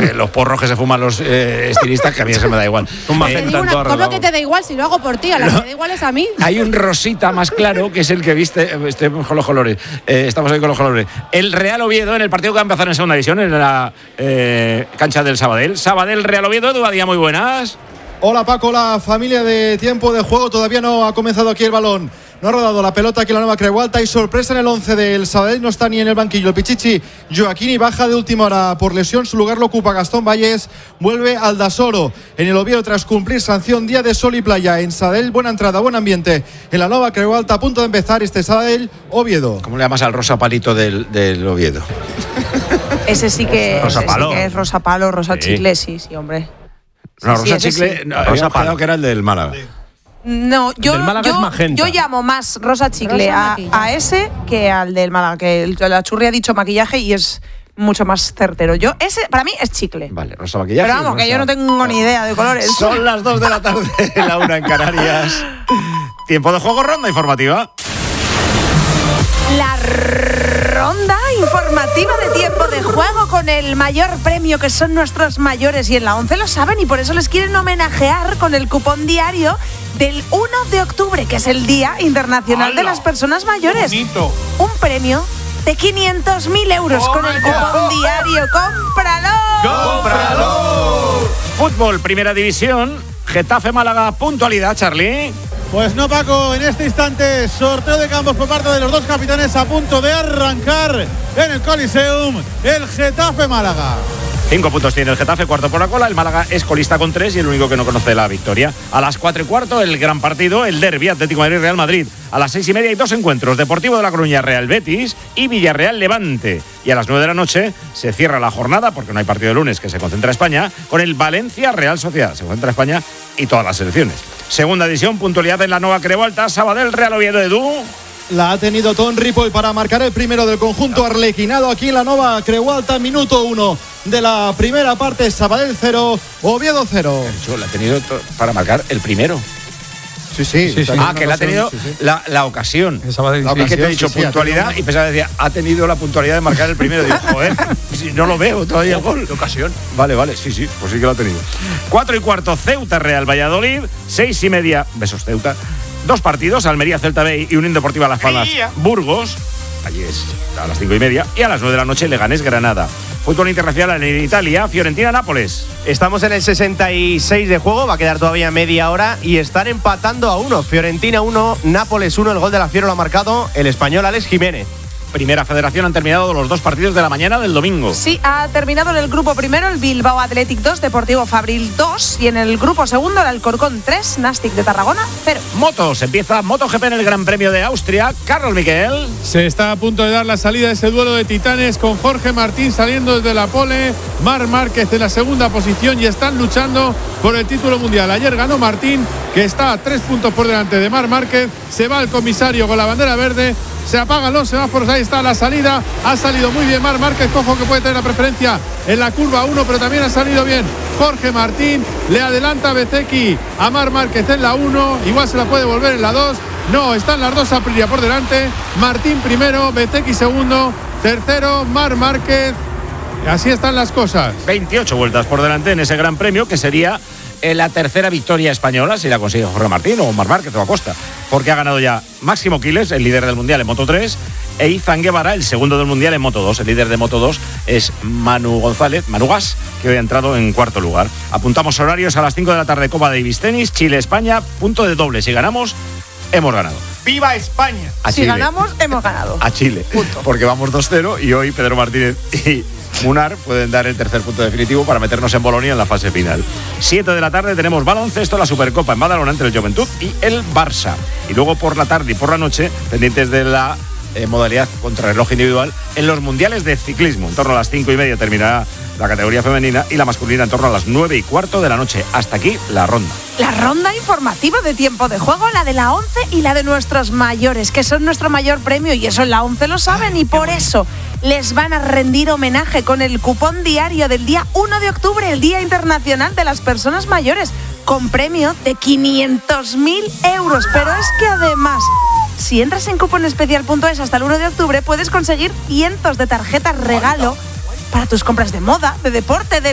los porros que se fuman los estilistas, que a mí se me da igual. Un magenta en todo. ¿Cómo que te da igual si lo hago por ti? A la que me da igual es a mí. Hay un rosita más claro, que es el que viste. Estamos con los colores. Estamos ahí con los colores. El Real Oviedo, en el partido que va a empezar en segunda división, en la cancha del Sabadell. Sabadell, Real Oviedo, Edu Badía, muy buenas. Hola Paco, la familia de Tiempo de Juego. Todavía no ha comenzado aquí el balón. No ha rodado la pelota aquí en la nueva Creu Alta. Y sorpresa en el 11 del Sabadell. No está ni en el banquillo el Pichichi Joaquini, baja de última hora por lesión. Su lugar lo ocupa Gastón Valles. Vuelve Aldasoro en el Oviedo tras cumplir sanción. Día de sol y playa en Sabadell. Buena entrada, buen ambiente en la nueva Creu Alta. A punto de empezar este Sabadell Oviedo. ¿Cómo le llamas al rosa palito del Oviedo? Ese sí que Rosa Palo. es rosa palo, rosa chicle, sí, hombre. No, Sí, rosa ese chicle. sí. No, había quedado que era el del Málaga. No, Del Málaga es magenta. yo llamo más rosa chicle Rosa a maquillaje. ese que al del Málaga, que la Churri ha dicho maquillaje y es mucho más certero. Ese para mí es chicle. Vale, rosa maquillaje. Pero vamos, que yo no tengo ni idea de colores. Son las 2 de la tarde, la 1 en Canarias. Tiempo de juego, ronda informativa. La ronda informativa de Tiempo de Juego con el mayor premio, que son nuestros mayores, y en la 11 lo saben y por eso les quieren homenajear con el cupón diario del 1 de octubre, que es el Día Internacional de las Personas Mayores. Un premio de 500.000 euros con el cupón diario. ¡Cómpralo! Fútbol, primera división. Getafe, Málaga, puntualidad, Charlie. Pues no, Paco, en este instante sorteo de campos por parte de los dos capitanes a punto de arrancar en el Coliseum, el Getafe Málaga. 5 puntos tiene el Getafe, cuarto por la cola. El Málaga es colista con 3 y el único que no conoce la victoria. A las 4:15, el gran partido, el derbi Atlético de Madrid-Real Madrid. A las 6:30 hay 2 encuentros: Deportivo de La Coruña, Real Betis, y Villarreal Levante. Y a las 9 de la noche se cierra la jornada, porque no hay partido de lunes, que se concentra España, con el Valencia Real Sociedad. Se concentra España y todas las selecciones. Segunda división, puntualidad en la nueva Creu Alta. Sabadell, Real Oviedo, Edu. La ha tenido Ton Ripoll para marcar el primero del conjunto arlequinado aquí en la nueva Creu Alta. Minuto 1 de la primera parte. Sabadell 0, Oviedo 0. La ha tenido para marcar el primero. Sí, sí. Que la ha tenido la ocasión. La Es que te he dicho sí, puntualidad y pensaba que decía, ha tenido la puntualidad de marcar el primero. Digo, joder, si no lo veo todavía el gol. Ocasión. Vale, sí, pues sí que lo ha tenido. 4:15, Ceuta, Real Valladolid. 6:30, besos Ceuta. 2 partidos, Almería, Celta B y Unión Deportiva Las Palmas, Burgos. Allí es a las 5:30. Y a las 9 de la noche, Leganés, Granada. Fútbol internacional en Italia, Fiorentina, Nápoles. Estamos en el 66 de juego, va a quedar todavía media hora y están empatando a 1. Fiorentina 1, Nápoles 1, el gol de la Fiero lo ha marcado el español Alex Jiménez. Primera Federación, han terminado los 2 partidos de la mañana del domingo. Sí, ha terminado en el grupo primero el Bilbao Athletic 2, Deportivo Fabril 2, y en el grupo segundo el Alcorcón 3, Nastic de Tarragona 0. Motos, empieza MotoGP en el Gran Premio de Austria. Carlos Miquel. Se está a punto de dar la salida de ese duelo de titanes, con Jorge Martín saliendo desde la pole, Marc Márquez en la segunda posición, y están luchando por el título mundial. Ayer ganó Martín, que está a 3 puntos por delante de Marc Márquez. Se va el comisario con la bandera verde. Se apagan los semáforos, ahí está la salida. Ha salido muy bien Marc Márquez, cojo que puede tener la preferencia en la curva 1, pero también ha salido bien Jorge Martín. Le adelanta Bezzecchi a Marc Márquez en la 1, igual se la puede volver en la 2. No, están las dos Aprilia por delante. Martín primero, Bezzecchi segundo, tercero Marc Márquez. Así están las cosas. 28 vueltas por delante en ese Gran Premio, que sería la tercera victoria española, si la consigue Jorge Martín o Marc Márquez o Acosta, porque ha ganado ya Máximo Quiles, el líder del Mundial en Moto 3, e Izan Guevara, el segundo del Mundial en Moto 2. El líder de Moto 2 es Manu Gas, que hoy ha entrado en cuarto lugar. Apuntamos horarios: a las 5 de la tarde, Copa Davis Tenis, Chile-España, punto de doble. Si ganamos, hemos ganado. ¡Viva España! Si ganamos, hemos ganado. A Chile, punto. Porque vamos 2-0 y hoy Pedro Martínez y Munar pueden dar el tercer punto definitivo para meternos en Bolonia en la fase final. 7 de la tarde tenemos baloncesto, la Supercopa en Badalona entre el Juventud y el Barça. Y luego por la tarde y por la noche, pendientes de la modalidad contrarreloj individual en los mundiales de ciclismo. En torno a las 5:30 terminará la categoría femenina y la masculina en torno a las 9:15 de la noche. Hasta aquí la ronda. La ronda informativa de Tiempo de Juego, la de la 11 y la de nuestros mayores, que son nuestro mayor premio, y eso en la 11 lo saben, y por eso les van a rendir homenaje con el cupón diario del día 1 de octubre, el Día Internacional de las Personas Mayores, con premio de 500.000 euros. Pero es que además, si entras en cuponespecial.es hasta el 1 de octubre, puedes conseguir cientos de tarjetas regalo para tus compras de moda, de deporte, de